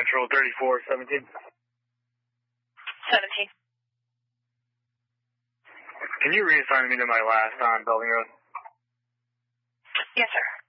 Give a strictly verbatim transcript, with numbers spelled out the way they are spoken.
Central thirty-four seventeen. seventeen. Can you reassign me to my last on Belding Road? Yes, sir.